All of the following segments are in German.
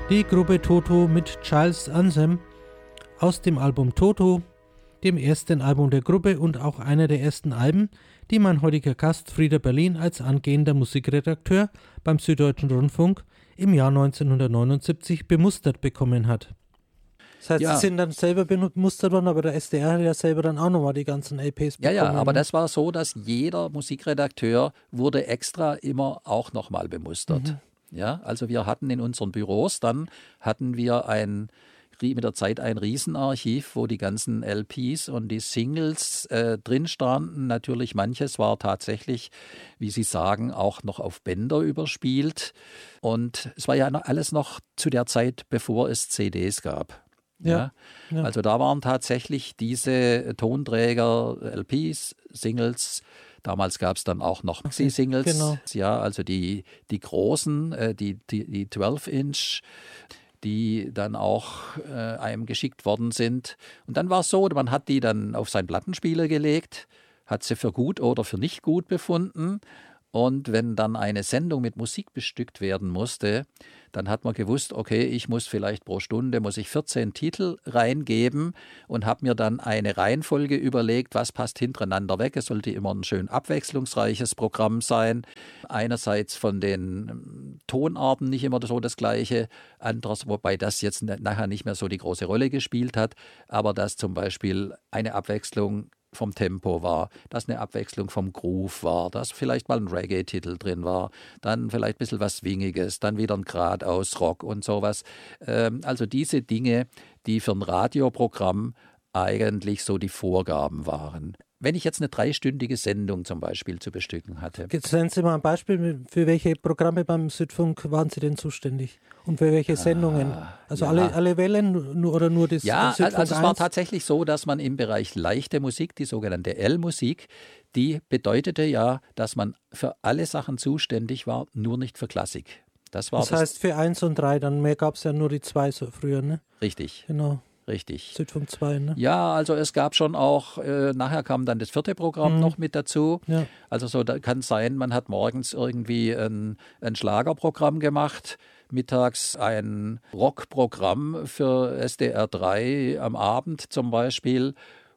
Die Gruppe Toto mit Child's Anthem aus dem Album Toto, dem ersten Album der Gruppe und auch einer der ersten Alben, die mein heutiger Gast Frieder Berlin als angehender Musikredakteur beim Süddeutschen Rundfunk im Jahr 1979 bemustert bekommen hat. Das heißt, Sie sind dann selber bemustert worden, aber der SDR hat ja selber dann auch nochmal die ganzen LPs bekommen. Ja, aber das war so, dass jeder Musikredakteur wurde extra immer auch nochmal bemustert. Ja, also wir hatten in unseren Büros, dann hatten wir mit der Zeit ein Riesenarchiv, wo die ganzen LPs und die Singles drin standen. Natürlich manches war tatsächlich, wie Sie sagen, auch noch auf Bänder überspielt. Und es war ja alles noch zu der Zeit, bevor es CDs gab. Ja. Also da waren tatsächlich diese Tonträger, LPs, Singles. Damals gab es dann auch noch Maxi-Singles. Genau. Ja, also die großen, die 12-Inch, die dann auch einem geschickt worden sind. Und dann war es so, man hat die dann auf seinen Plattenspieler gelegt, hat sie für gut oder für nicht gut befunden. Und wenn dann eine Sendung mit Musik bestückt werden musste, dann hat man gewusst, okay, ich muss vielleicht pro Stunde 14 Titel reingeben und habe mir dann eine Reihenfolge überlegt, was passt hintereinander weg. Es sollte immer ein schön abwechslungsreiches Programm sein. Einerseits von den Tonarten nicht immer so das Gleiche, anderes, wobei das jetzt nachher nicht mehr so die große Rolle gespielt hat, aber dass zum Beispiel eine Abwechslung vom Tempo war, dass eine Abwechslung vom Groove war, dass vielleicht mal ein Reggae-Titel drin war, dann vielleicht ein bisschen was Swingiges, dann wieder ein geradeaus Rock und sowas. Also diese Dinge, die für ein Radioprogramm eigentlich so die Vorgaben waren. Wenn ich jetzt eine 3-stündige Sendung zum Beispiel zu bestücken hatte. Jetzt nennen Sie mal ein Beispiel, für welche Programme beim Südfunk waren Sie denn zuständig? Und für welche Sendungen? Also alle Wellen oder nur das Südfunk also es 1? war tatsächlich so, dass man im Bereich leichte Musik, die sogenannte L-Musik, die bedeutete ja, dass man für alle Sachen zuständig war, nur nicht für Klassik. Das heißt für 1 und 3, dann mehr gab es ja nur die 2 so früher, ne? Richtig. Genau. Richtig. Südfunk 2, ne? Ja, also es gab schon auch, nachher kam dann das 4. Programm noch mit dazu. Ja. Also so da kann sein, man hat morgens irgendwie ein Schlagerprogramm gemacht, mittags ein Rockprogramm für SDR 3 am Abend zum Beispiel.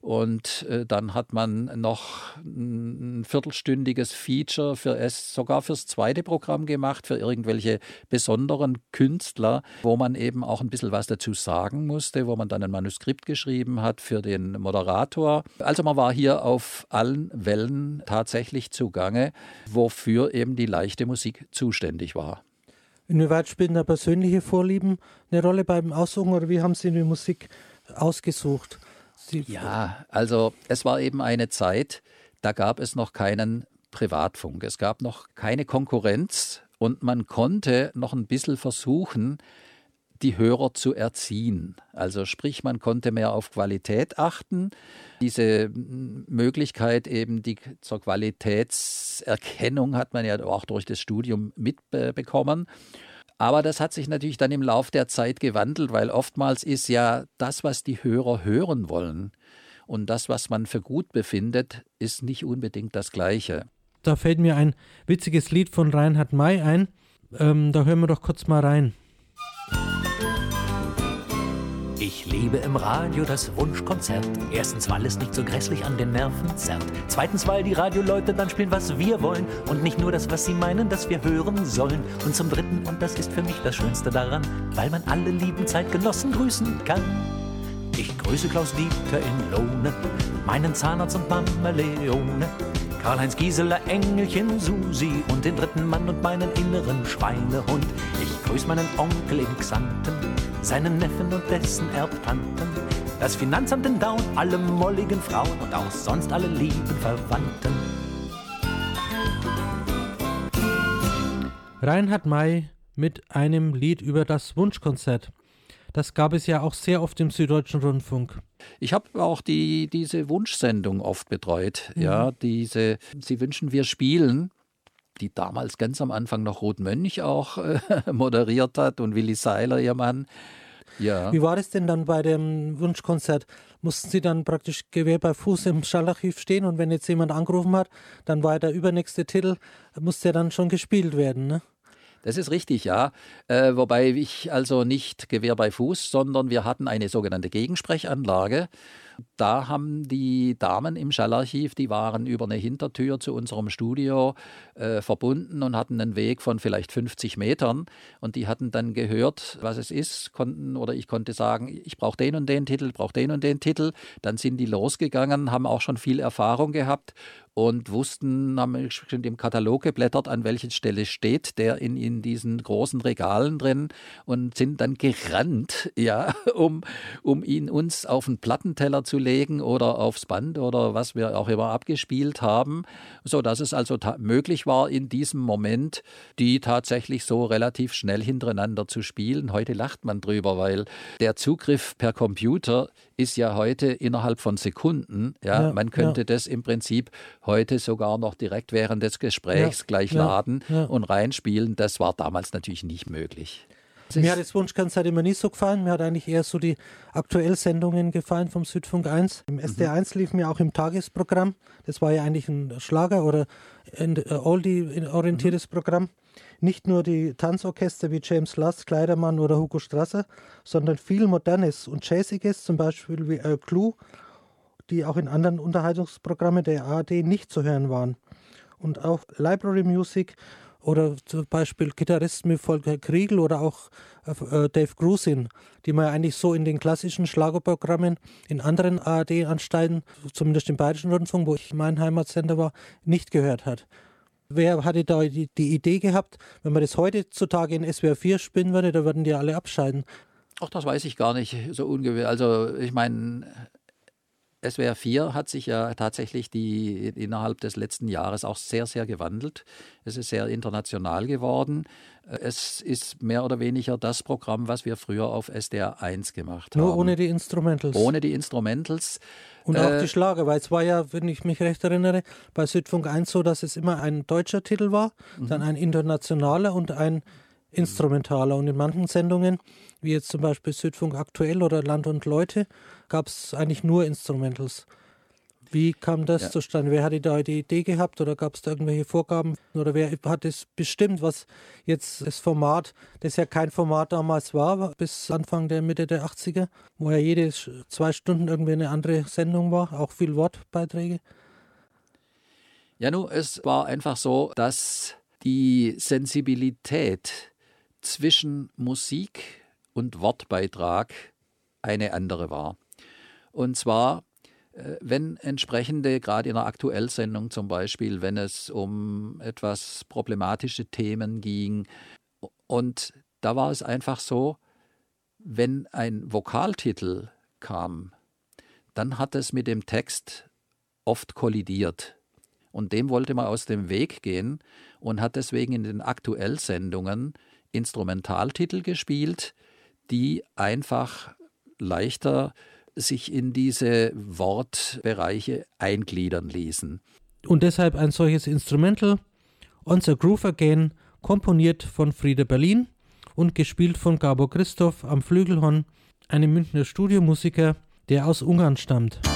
Und dann hat man noch ein viertelstündiges Feature sogar fürs 2. Programm gemacht, für irgendwelche besonderen Künstler, wo man eben auch ein bisschen was dazu sagen musste, wo man dann ein Manuskript geschrieben hat für den Moderator. Also man war hier auf allen Wellen tatsächlich zugange, wofür eben die leichte Musik zuständig war. Inwieweit spielen da persönliche Vorlieben eine Rolle beim Aussuchen oder wie haben Sie die Musik ausgesucht? Ja, also es war eben eine Zeit, da gab es noch keinen Privatfunk. Es gab noch keine Konkurrenz und man konnte noch ein bisschen versuchen, die Hörer zu erziehen. Also sprich, man konnte mehr auf Qualität achten. Diese Möglichkeit eben zur Qualitätserkennung hat man ja auch durch das Studium mitbekommen. Aber das hat sich natürlich dann im Lauf der Zeit gewandelt, weil oftmals ist ja das, was die Hörer hören wollen und das, was man für gut befindet, ist nicht unbedingt das Gleiche. Da fällt mir ein witziges Lied von Reinhard May ein. Da hören wir doch kurz mal rein. Ich liebe im Radio das Wunschkonzert. Erstens, weil es nicht so grässlich an den Nerven zerrt. Zweitens, weil die Radioleute dann spielen, was wir wollen und nicht nur das, was sie meinen, dass wir hören sollen. Und zum Dritten, und das ist für mich das Schönste daran, weil man alle lieben Zeitgenossen grüßen kann. Ich grüße Klaus Dieter in Lohne, meinen Zahnarzt und Mama Leone, Karl-Heinz Gieseler, Engelchen Susi und den dritten Mann und meinen inneren Schweinehund. Ich grüße meinen Onkel in Xanten, seinen Neffen und dessen Erbtanten, das Finanzamt in Daun, alle molligen Frauen und auch sonst alle lieben Verwandten. Reinhard May mit einem Lied über das Wunschkonzert. Das gab es ja auch sehr oft im Süddeutschen Rundfunk. Ich habe auch diese Wunschsendung oft betreut. Ja, Sie wünschen, wir spielen, die damals ganz am Anfang noch Ruth Mönch auch moderiert hat und Willi Seiler, ihr Mann. Ja. Wie war das denn dann bei dem Wunschkonzert? Mussten Sie dann praktisch Gewehr bei Fuß im Schallarchiv stehen und wenn jetzt jemand angerufen hat, dann war der übernächste Titel, musste ja dann schon gespielt werden, ne? Das ist richtig, ja. Wobei ich also nicht Gewehr bei Fuß, sondern wir hatten eine sogenannte Gegensprechanlage. Da haben die Damen im Schallarchiv, die waren über eine Hintertür zu unserem Studio verbunden und hatten einen Weg von vielleicht 50 Metern. Und die hatten dann gehört, was es ist, ich konnte sagen, ich brauche den und den Titel, brauche den und den Titel. Dann sind die losgegangen, haben auch schon viel Erfahrung gehabt und haben schon im Katalog geblättert, an welcher Stelle steht der in diesen großen Regalen drin und sind dann gerannt, ja, um ihn uns auf einen Plattenteller zu legen oder aufs Band oder was wir auch immer abgespielt haben, sodass es also möglich war, in diesem Moment die tatsächlich so relativ schnell hintereinander zu spielen. Heute lacht man drüber, weil der Zugriff per Computer ist ja heute innerhalb von Sekunden. Ja, man könnte das im Prinzip heute sogar noch direkt während des Gesprächs gleich laden und reinspielen. Das war damals natürlich nicht möglich. Mir hat das Wunschkonzert immer nicht so gefallen. Mir hat eigentlich eher so die Aktuellsendungen gefallen vom Südfunk 1. Im SDR1 lief mir auch im Tagesprogramm. Das war ja eigentlich ein Schlager- oder ein Oldie-orientiertes Programm. Nicht nur die Tanzorchester wie James Last, Kleidermann oder Hugo Strasser, sondern viel Modernes und Jazziges, zum Beispiel wie Clue, die auch in anderen Unterhaltungsprogrammen der ARD nicht zu hören waren. Und auch Library Music oder zum Beispiel Gitarristen wie Volker Kriegel oder auch Dave Grusin, die man eigentlich so in den klassischen Schlagerprogrammen in anderen ARD-Anstalten, zumindest im Bayerischen Rundfunk, wo ich mein Heimatsender war, nicht gehört hat. Wer hatte da die Idee gehabt, wenn man das heutzutage in SWR 4 spielen würde, da würden die alle abschalten? Ach, das weiß ich gar nicht so ungefähr. Also ich meine, SWR 4 hat sich ja tatsächlich innerhalb des letzten Jahres auch sehr, sehr gewandelt. Es ist sehr international geworden. Es ist mehr oder weniger das Programm, was wir früher auf SDR 1 gemacht haben. Nur ohne die Instrumentals. Ohne die Instrumentals. Und auch die Schlager, weil es war ja, wenn ich mich recht erinnere, bei Südfunk 1 so, dass es immer ein deutscher Titel war, dann ein internationaler und ein instrumentaler. Und in manchen Sendungen, wie jetzt zum Beispiel Südfunk Aktuell oder Land und Leute, gab es eigentlich nur Instrumentals. Wie kam das zustande? Wer hatte da die Idee gehabt oder gab es da irgendwelche Vorgaben? Oder wer hat es bestimmt, was jetzt das Format, das ja kein Format damals war, bis Anfang der Mitte der 80er, wo ja jede 2 Stunden irgendwie eine andere Sendung war, auch viel Wortbeiträge? Ja, nun, es war einfach so, dass die Sensibilität zwischen Musik und Wortbeitrag eine andere war. Und zwar, wenn entsprechende, gerade in einer Aktuellsendung zum Beispiel, wenn es um etwas problematische Themen ging, und da war es einfach so, wenn ein Vokaltitel kam, dann hat es mit dem Text oft kollidiert. Und dem wollte man aus dem Weg gehen und hat deswegen in den Aktuellsendungen Instrumentaltitel gespielt, die einfach leichter sich in diese Wortbereiche eingliedern ließen. Und deshalb ein solches Instrumental, On the Groove Again, komponiert von Frieder Berlin und gespielt von Gabor Christoph am Flügelhorn, einem Münchner Studiomusiker, der aus Ungarn stammt.